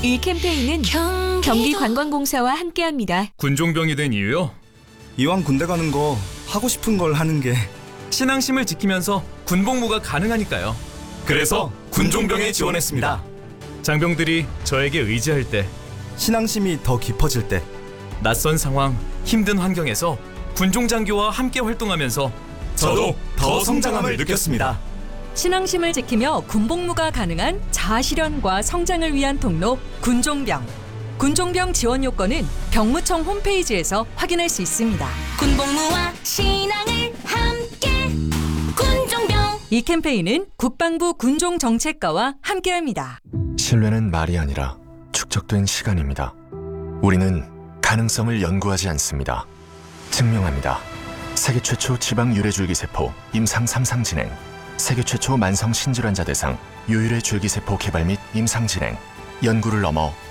이 캠페인은 경기관광공사와 함께합니다. 군종병이 된 이유요? 이왕 군대 가는 거 하고 싶은 걸 하는 게 신앙심을 지키면서 군복무가 가능하니까요. 그래서 군종병에 지원했습니다. 장병들이 저에게 의지할 때, 신앙심이 더 깊어질 때, 낯선 상황, 힘든 환경에서 군종장교와 함께 활동하면서 저도 더 성장함을 느꼈습니다. 신앙심을 지키며 군복무가 가능한 자아실현과 성장을 위한 통로 군종병. 군종병 지원 요건은 병무청 홈페이지에서 확인할 수 있습니다. 군복무와 신앙을 함께 군종병. 이 캠페인은 국방부 군종정책과와 함께합니다. 신뢰는 말이 아니라 축적된 시간입니다. 우리는 가능성을 연구하지 않습니다. 증명합니다. 세계 최초 지방 유래줄기세포 임상 3상 진행, 세계 최초 만성 신질환자 대상 유일의 줄기세포 개발 및 임상 진행, 연구를 넘어